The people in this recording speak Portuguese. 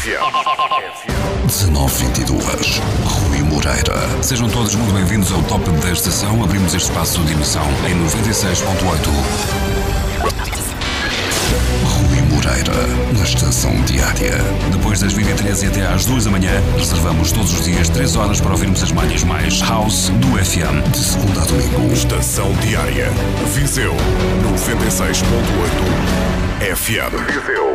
19:22. Rui Moreira. Sejam todos muito bem-vindos ao Top da Estação. Abrimos este espaço de emissão em 96.8. Rui Moreira, na Estação Diária. Depois das 23 e até às 2 da manhã, reservamos todos os dias 3 horas para ouvirmos as manhãs mais house do FM. De segunda a domingo. Estação Diária. Viseu 96.8 FM. Viseu.